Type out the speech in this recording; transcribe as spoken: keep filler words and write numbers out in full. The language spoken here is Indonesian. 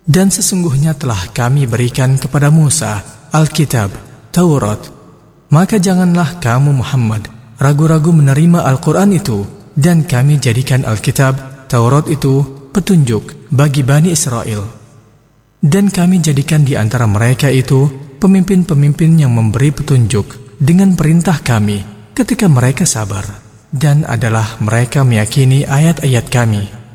Dan sesungguhnya telah kami berikan kepada Musa Alkitab, Taurat. Maka janganlah kamu Muhammad ragu-ragu menerima Al-Quran itu, dan kami jadikan Alkitab, Taurat itu petunjuk bagi Bani Israel. Dan kami jadikan di antara mereka itu pemimpin-pemimpin yang memberi petunjuk dengan perintah kami ketika mereka sabar, dan adalah mereka meyakini ayat-ayat kami.